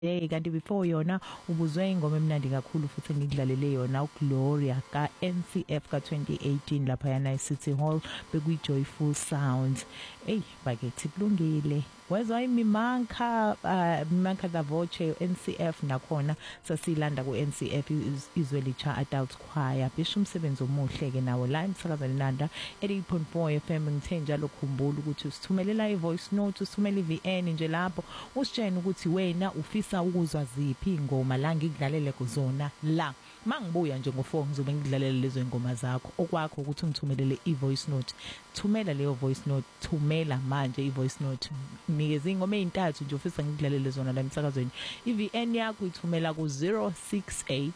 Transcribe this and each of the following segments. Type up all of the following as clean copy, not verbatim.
kanti before yona ubuzwe ingoma emnandi kakhulu futhi ngidlalele yona uGloria ka NCF ka 2018 lapha yana eCity Hall bekuyi Joyful Sounds. Bakethi kulungile. Wezwa imimanka Mimanka da Voce NCF nakhona sasilanda ku NCF izwelicha adult choir. Bisho umsebenzi omuhle ke nawo la emsakazananda 80.4 FM ngithenja lokhumbula ukuthi usithumelela ivoice note usithumela iVN nje lapho usitshena ukuthi wena ufisa ukuzwa ziphi ingoma la ngikudlalele kuzona la mangibuya nje ngo4 ngizobe ngidlalele lezo ingoma zakho okwakho ukuthi ungithumelele ivoice note thumela leyo voice note thumela manje ivoice note nikeze ingoma ezintathu nje ufisa ngidlalele zona la emsakazweni iVN yakho ithumela ku 068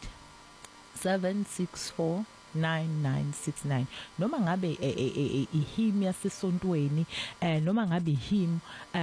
764 9969 noma ngabe ihim yasesontweni noma ngabe ihim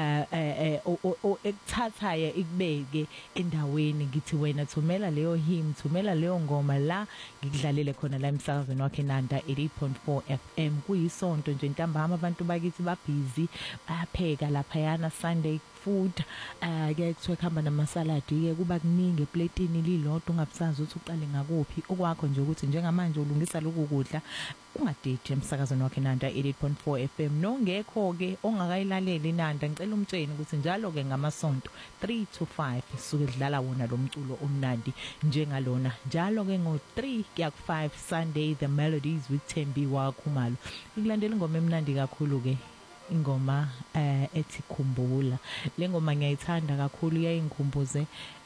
ekuthathaye ikubeke endaweni ngithi wena thumela leyo him thumela leyo ngoma la ngikudlalele khona la emsakazweni wakhe Nanda 80.4 FM kuyisonto nje ntambama abantu bakithi ba busy bayapheka lapha yana Sunday food ke kuthiwa khamba namasaladi ke kuba kuningi eplatini lilodwa ungabusazi ukuthi uqale ngakuphi okwakho nje ukuthi njengamanje ulungisa lokhu kudla ungadedi emsakazweni wakhe Nanda 80.4 FM nongekho ke ongakayilaleli iNanda ngicela umtsheni ukuthi njalo ke ngamasonto 3 to 5 suke dlala wona lo mculo omnandi njengalona njalo ke ngo3 kuya ku5 Sunday the melodies with Thembi Wakhumalo ikulandela ingoma emnandi kakhulu ke ingoma ethi khumbula lengoma ngiyayithanda kakhulu iyayingikhumbuze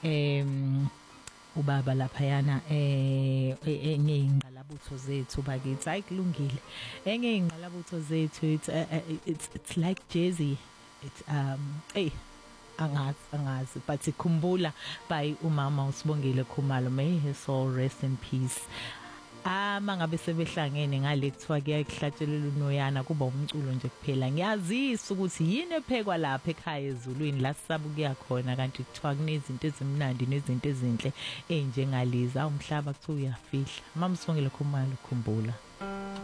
ubaba lapha yana engeyingqalabutho zethu bakithi ayikulungile engeyingqalabutho zethu it's like Jazzy it's angazi but khumbula by umama uSibongile Khumalo may his soul rest in peace. Mangabe sebehlangene ngale kuthiwa kuyayihlatshelela uNoyana kuba umculo nje kuphela ngiyazisa ukuthi yini ephekwa lapha ekhaya ezulwini la sisabukuya khona kanti kuthiwa kunezinto ezimnandi nezinto ezinhle enjengaliza umhlaba kuthiwa uyafihla mama Sibongile Khumalo khumbula.